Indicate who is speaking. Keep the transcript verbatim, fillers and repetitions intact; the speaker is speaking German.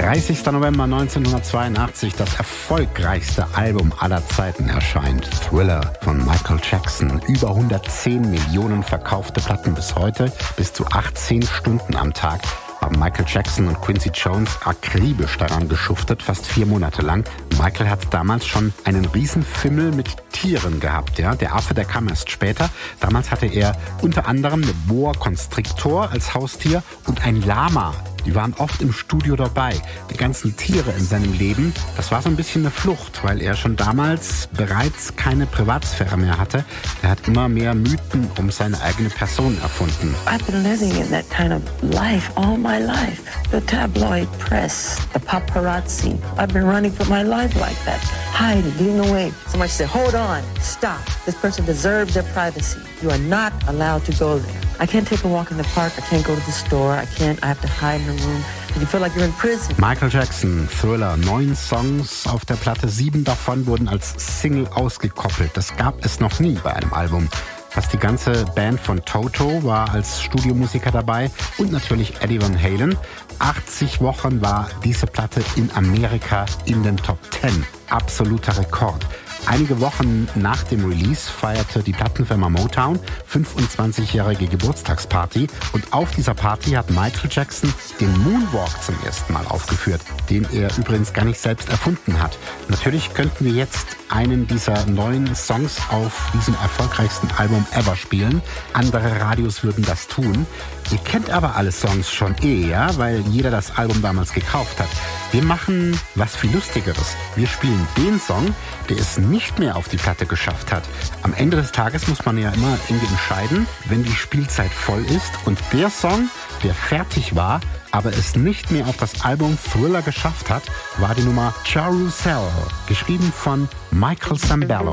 Speaker 1: dreißigster November neunzehnhundertzweiundachtzig, das erfolgreichste Album aller Zeiten erscheint. Thriller von Michael Jackson. Über hundertzehn Millionen verkaufte Platten bis heute, bis zu achtzehn Stunden am Tag haben Michael Jackson und Quincy Jones akribisch daran geschuftet, fast vier Monate lang. Michael hat damals schon einen Riesenfimmel mit Tieren gehabt. Ja? Der Affe, der kam erst später. Damals hatte er unter anderem eine Boa Constrictor als Haustier und ein Lama. Die waren oft im Studio dabei. Die ganzen Tiere in seinem Leben, das war so ein bisschen eine Flucht, weil er schon damals bereits keine Privatsphäre mehr hatte. Er hat immer mehr Mythen um seine eigene Person erfunden.
Speaker 2: I've been living in that kind of life all my life. The tabloid press, the paparazzi. I've been running for my life like that. Hiding, getting away. Somebody said, hold on, stop. This person deserves their privacy. You are not allowed to go there. I can't take a walk in the park. I can't go to the store. I can't. I have to hide in a room. You feel like you're in prison.
Speaker 1: Michael Jackson, Thriller, neun Songs auf der Platte, sieben davon wurden als Single ausgekoppelt. Das gab es noch nie bei einem Album. Fast die ganze Band von Toto war als Studiomusiker dabei und natürlich Eddie Van Halen. achtzig Wochen war diese Platte in Amerika in den Top zehn. Absoluter Rekord. Einige Wochen nach dem Release feierte die Plattenfirma Motown fünfundzwanzigjährige Geburtstagsparty und auf dieser Party hat Michael Jackson den Moonwalk zum ersten Mal aufgeführt, den er übrigens gar nicht selbst erfunden hat. Natürlich könnten wir jetzt einen dieser neuen Songs auf diesem erfolgreichsten Album ever spielen. Andere Radios würden das tun. Ihr kennt aber alle Songs schon eh, ja, weil jeder das Album damals gekauft hat. Wir machen was viel Lustigeres. Wir spielen den Song, der es nicht mehr auf die Platte geschafft hat. Am Ende des Tages muss man ja immer irgendwie entscheiden, wenn die Spielzeit voll ist. Und der Song, der fertig war, aber es nicht mehr auf das Album Thriller geschafft hat, war die Nummer Carousel, geschrieben von Michael Sambello.